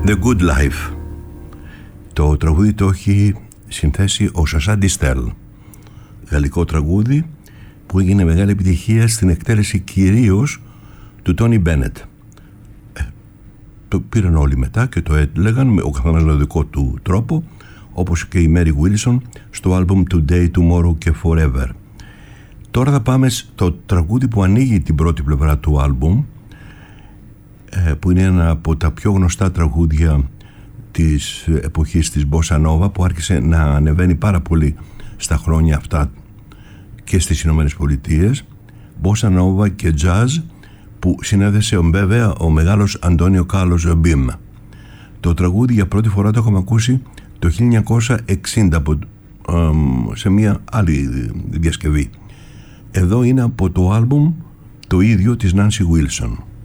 The Good Life. Το τραγούδι το έχει συνθέσει ο Σασά Ντιστέλ, γαλλικό τραγούδι που έγινε μεγάλη επιτυχία στην εκτέλεση κυρίως του Τόνι Μπένετ. Το πήραν όλοι μετά και το έλεγαν ο καθένας με τον δικό του τρόπο, όπως και η Mary Wilson στο άλμπουμ Today, Tomorrow και Forever. Τώρα θα πάμε στο τραγούδι που ανοίγει την πρώτη πλευρά του άλμπουμ, που είναι ένα από τα πιο γνωστά τραγούδια της εποχής της Bossa Nova, που άρχισε να ανεβαίνει πάρα πολύ στα χρόνια αυτά και στις Ηνωμένες Πολιτείες. Bossa Nova και Jazz, που συνέδεσε βέβαια ο μεγάλος Αντώνιο Κάρλος Μπιμ. Το τραγούδι για πρώτη φορά το έχουμε ακούσει το 1960 σε μια άλλη διασκευή. Εδώ είναι από το άλμπουμ το ίδιο της Nancy Wilson.